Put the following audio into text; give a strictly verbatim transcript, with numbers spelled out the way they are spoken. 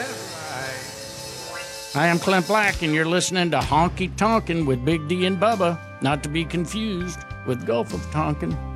Hi, I'm Clint Black, and you're listening to Honky Tonkin' with Big D and Bubba, not to be confused with Gulf of Tonkin.